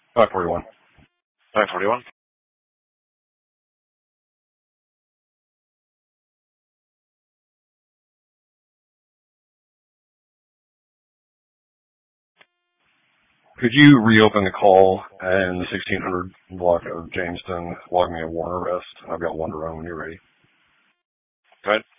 541. 541. Could you reopen the call in the 1600 block of Jamestown, log me a warrant arrest? I've got one to run when you're ready. Go ahead.